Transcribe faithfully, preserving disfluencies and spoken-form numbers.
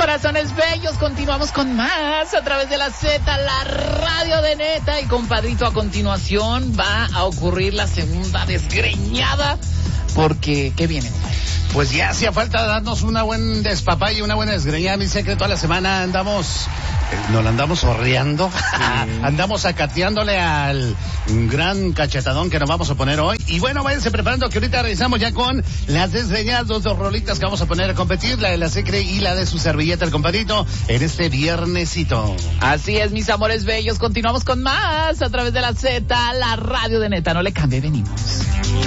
Corazones bellos, continuamos con más a través de la Z, la radio de Neta. Y compadrito, a continuación va a ocurrir la segunda desgreñada, porque ¿qué viene? Pues ya hacía falta darnos una buen despapay y una buena desgreñada. Mi secreto, toda la semana andamos, eh, nos la andamos horreando, sí. andamos acateándole al gran cachetadón que nos vamos a poner hoy. Y bueno, váyanse preparando que ahorita regresamos ya con las desgreñadas, dos, dos rolitas que vamos a poner a competir, la de la Secre y la de su servilleta, el compadrito, en este viernesito. Así es, mis amores bellos, continuamos con más a través de la Z, la radio de Neta. No le cambie, venimos.